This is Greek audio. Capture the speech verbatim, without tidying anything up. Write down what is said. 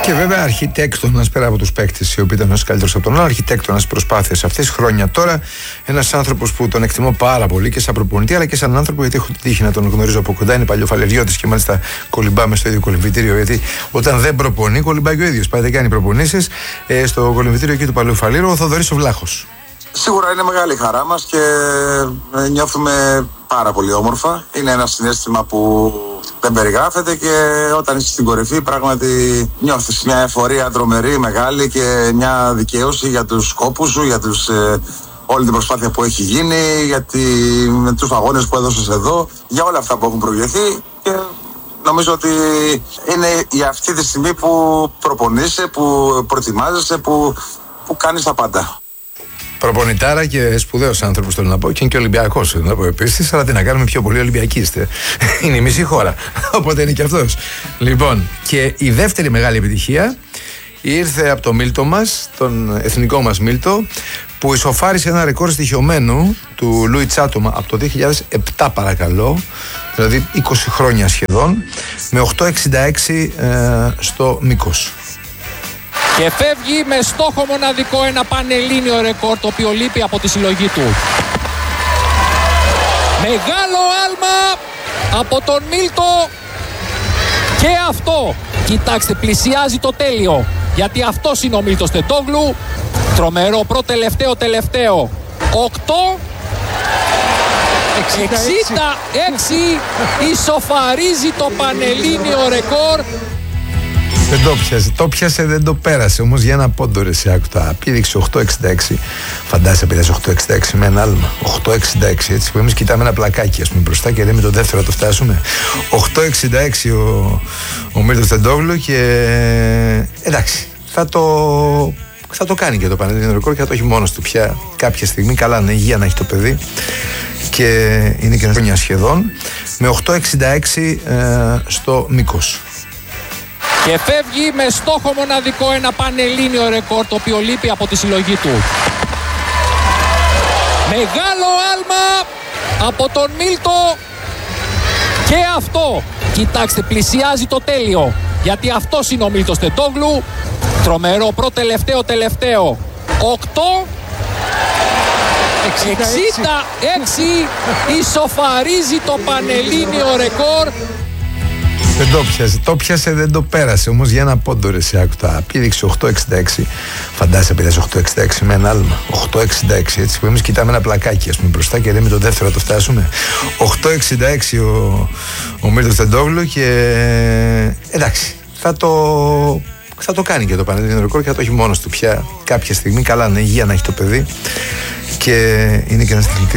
Και βέβαια αρχιτέκτονας πέρα από τους παίκτες οι οποίοι ήταν ένας καλύτερος από τον άλλο, αρχιτέκτονας προσπάθειας αυτής χρόνια τώρα. Ένας άνθρωπος που τον εκτιμώ πάρα πολύ και σαν προπονητή, αλλά και σαν άνθρωπο, γιατί έχω την τύχη να τον γνωρίζω από κοντά. Είναι παλιοφαλαιριώτης και μάλιστα κολυμπάμε στο ίδιο κολυμβητήριο. Γιατί όταν δεν προπονεί, κολυμπάει και ο ίδιος. Πάει, δεν κάνει προπονήσεις ε, στο κολυμβητήριο εκεί του Παλαιοφαλήρου, ο Θοδωρής ο Βλάχος. Σίγουρα είναι μεγάλη χαρά μας και νιώθουμε πάρα πολύ όμορφα. Είναι ένα συναίσθημα που δεν περιγράφεται και όταν είσαι στην κορυφή πράγματι νιώθεις μια εφορία τρομερή, μεγάλη και μια δικαίωση για τους σκόπους σου, για τους, ε, όλη την προσπάθεια που έχει γίνει, για τη, με τους αγώνες που έδωσες εδώ, για όλα αυτά που έχουν προηγηθεί και νομίζω ότι είναι η αυτή τη στιγμή που προπονείσαι, που προετοιμάζεσαι, που, που κάνεις τα πάντα. Προπονητάρα και σπουδαίος άνθρωπος, θέλω να πω, και είναι και Ολυμπιακός, θέλω να πω επίσης. Αλλά τι να κάνουμε, πιο πολύ Ολυμπιακοί είστε. Είναι η μισή χώρα. Οπότε είναι και αυτός. Λοιπόν, και η δεύτερη μεγάλη επιτυχία ήρθε από το Μίλτο μας, τον εθνικό μας Μίλτο, που ισοφάρισε ένα ρεκόρ στοιχειωμένου του Λούι Τσάτομα από το δύο χιλιάδες επτά, παρακαλώ, δηλαδή είκοσι χρόνια σχεδόν, με οκτώ εξήντα έξι ε, στο μήκος. Και φεύγει με στόχο μοναδικό ένα πανελλήνιο ρεκόρ, το οποίο λείπει από τη συλλογή του. Μεγάλο άλμα από τον Μίλτο και αυτό. Κοιτάξτε, πλησιάζει το τέλειο, γιατί αυτός είναι ο Μίλτος Τεντόγλου. Τρομερό προτελευταίο τελευταίο. οκτώ εξήντα έξι ισοφαρίζει το πανελλήνιο ρεκόρ. Δεν το πιάσε, το πιάσε, δεν το πέρασε όμως για ένα πόντο, ρε σε άκουτα. Πήδηξε οκτώ εξήντα έξι. Φαντάζεσαι, πήρασε οκτώ εξήντα έξι με ένα άλμα. οκτώ εξήντα έξι, έτσι που εμείς κοιτάμε ένα πλακάκι, ας πούμε, μπροστά και λέμε το δεύτερο να το φτάσουμε. οκτώ εξήντα έξι ο, ο Μίλτος Τεντόγλου και εντάξει, θα το, θα το κάνει και το πανελλήνιο ρεκόρ και θα το έχει μόνος του πια κάποια στιγμή. Καλά, είναι υγεία να έχει το παιδί και είναι και ένα χρόνια σχεδόν, με οκτώ εξήντα έξι ε, στο μήκος. Και φεύγει με στόχο μοναδικό ένα πανελλήνιο ρεκόρ, το οποίο λείπει από τη συλλογή του. Μεγάλο άλμα από τον Μίλτο και αυτό. Κοιτάξτε, πλησιάζει το τέλειο, γιατί αυτός είναι ο Μίλτος Τεντόγλου. Τρομερό προτελευταίο τελευταίο. οκτώ εξήντα έξι ισοφαρίζει το πανελλήνιο ρεκόρ. Δεν το πιάσε, το πιάσε, δεν το πέρασε όμως για ένα πόντο, ρε σε άκουτα. Πήδηξε οκτώ εξήντα έξι. Φαντάζεσαι, πήρασε οκτώ εξήντα έξι με ένα άλμα. οκτώ εξήντα έξι, έτσι που εμείς κοιτάμε ένα πλακάκι, ας πούμε, μπροστά και λέμε το δεύτερο να το φτάσουμε. οκτώ εξήντα έξι ο, ο Μίλτος Τεντόγλου και εντάξει, θα το, θα το κάνει και το πανελλήνιο ρεκόρ και θα το έχει μόνος του πια κάποια στιγμή. Καλά, είναι υγεία να έχει το παιδί και είναι και ένας